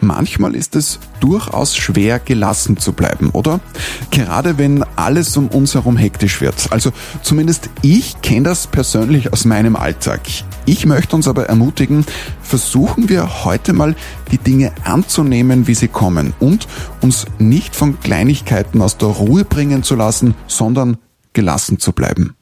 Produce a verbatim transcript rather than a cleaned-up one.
Manchmal ist es durchaus schwer, gelassen zu bleiben, oder? Gerade wenn alles um uns herum hektisch wird. Also zumindest ich kenne das persönlich aus meinem Alltag. Ich möchte uns aber ermutigen, versuchen wir heute mal die Dinge anzunehmen, wie sie kommen und uns nicht von Kleinigkeiten aus der Ruhe bringen zu lassen, sondern gelassen zu bleiben.